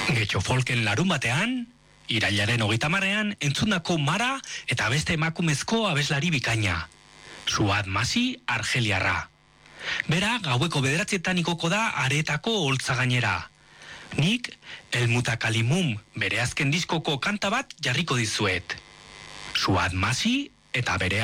Getxo folken larun batean, irailaren 30ean entzundako Mara eta beste emakumezko abeslari bikaina. Suad Masi Argeliarra. Bera, gaueko 9etan ikoko da Areetako holtza gainera. Nik, El Mutakalimum bere azken diskoko kanta bat jarriko dizuet. Suad Masi eta bere